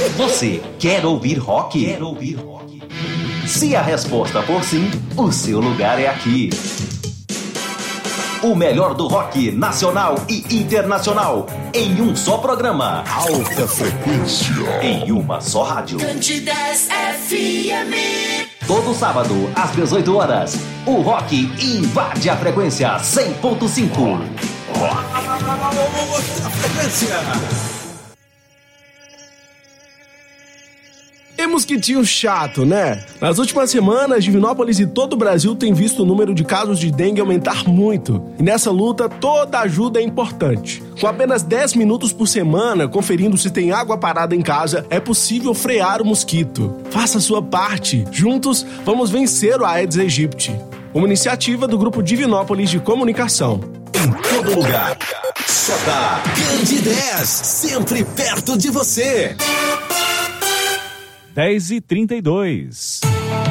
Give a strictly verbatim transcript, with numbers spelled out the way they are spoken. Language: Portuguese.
Você quer ouvir rock? Quer ouvir rock? Se a resposta for sim, o seu lugar é aqui. O melhor do rock nacional e internacional em um só programa. Alta frequência. Em uma só rádio. Candidez F M. Todo sábado, às dezoito horas, o rock invade a frequência cem ponto cinco. Alta frequência. E mosquitinho chato, né? Nas últimas semanas, Divinópolis e todo o Brasil têm visto o número de casos de dengue aumentar muito. E nessa luta, toda ajuda é importante. Com apenas dez minutos por semana, conferindo se tem água parada em casa, é possível frear o mosquito. Faça a sua parte. Juntos, vamos vencer o Aedes aegypti. Uma iniciativa do Grupo Divinópolis de Comunicação. Em todo lugar. Só dá Candidez, sempre perto de você. dez e trinta e dois.